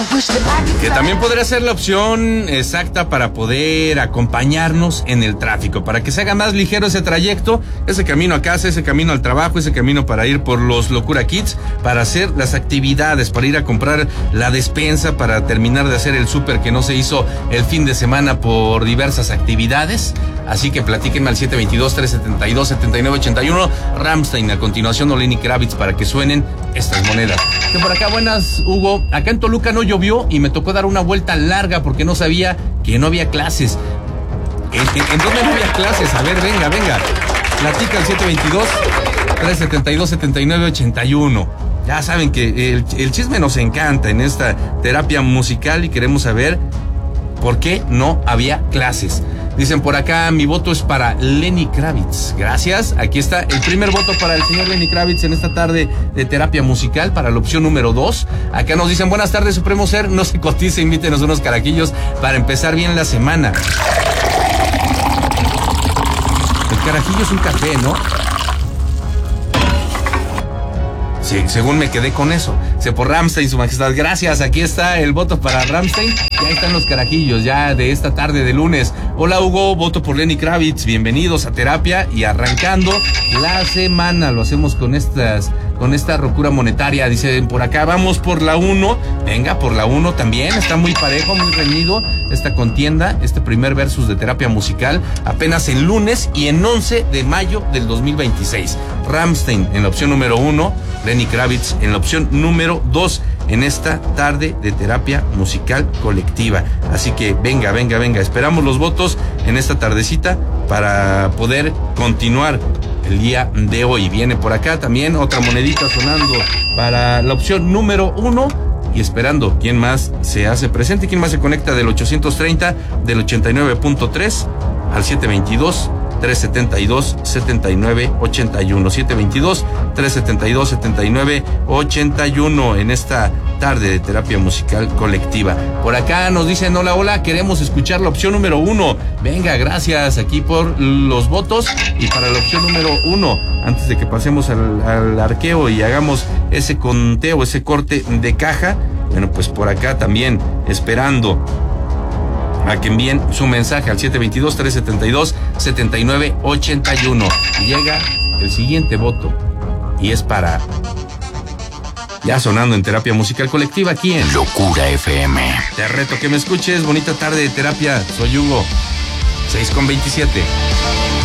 Que también podría ser la opción exacta para poder acompañarnos en el tráfico, para que se haga más ligero ese trayecto, ese camino a casa, ese camino al trabajo, ese camino para ir por los Locura Kids, para hacer las actividades, para ir a comprar la despensa, para terminar de hacer el súper que no se hizo el fin de semana por diversas actividades. Así que platíquenme al 722-372-7981. Rammstein, a continuación, o Lenny Kravitz, para que suenen estas monedas. Que por acá, buenas, Hugo. Acá en Toluca no llovió y me tocó dar una vuelta larga porque no sabía que no había clases. ¿En dónde no había clases? A ver, venga. Platica al 722-372-7981. Ya saben que el chisme nos encanta en esta terapia musical y queremos saber por qué no había clases. Dicen por acá, mi voto es para Lenny Kravitz. Gracias. Aquí está el primer voto para el señor Lenny Kravitz en esta tarde de terapia musical, para la opción número 2. Acá nos dicen, buenas tardes, Supremo Ser. No se cotice, invítenos unos carajillos para empezar bien la semana. El carajillo es un café, ¿no? Sí, según me quedé con eso. Por Rammstein, su majestad. Gracias, aquí está el voto para Rammstein. Ya están los carajillos ya de esta tarde de lunes. Hola, Hugo, voto por Lenny Kravitz. Bienvenidos a terapia y arrancando la semana. Lo hacemos con esta locura monetaria. Dicen por acá, vamos por la 1. Venga, por la 1 también. Está muy parejo, muy reñido esta contienda, este primer versus de terapia musical. Apenas el lunes y en 11 de mayo del 2026. Rammstein en la opción número 1. Lenny Kravitz en la opción número 2 en esta tarde de terapia musical colectiva. Así que venga. Esperamos los votos en esta tardecita para poder continuar el día de hoy. Viene por acá también otra monedita sonando para la opción número 1 y esperando quién más se hace presente, quién más se conecta del 830, del 89.3 al 722-372-7981. 722-372-7981 en esta tarde de terapia musical colectiva. Por acá nos dicen, hola, queremos escuchar la opción número 1. Venga, gracias aquí por los votos y para la opción número 1. Antes de que pasemos al arqueo y hagamos ese conteo, ese corte de caja, bueno, pues por acá también esperando a que envíen su mensaje al 722-372-7981. Y llega el siguiente voto y es para, ya sonando en terapia musical colectiva aquí en Locura FM. Te reto que me escuches. Bonita tarde de terapia. Soy Hugo. 6:27.